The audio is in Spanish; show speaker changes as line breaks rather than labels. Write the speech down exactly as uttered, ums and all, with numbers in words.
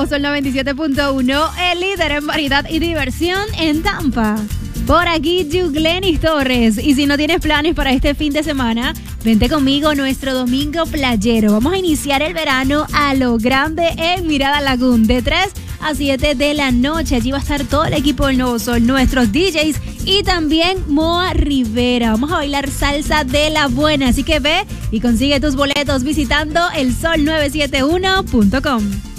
Nuevo Sol noventa y siete punto uno, el líder en variedad y diversión en Tampa. Por aquí, Yuglenis Torres. Y si no tienes planes para este fin de semana, vente conmigo a nuestro domingo playero. Vamos a iniciar el verano a lo grande en Mirada Lagoon, de tres a siete de la noche. Allí va a estar todo el equipo del Nuevo Sol, nuestros D Js y también Moa Rivera. Vamos a bailar salsa de la buena. Así que ve y consigue tus boletos visitando el sol nueve siete uno punto com.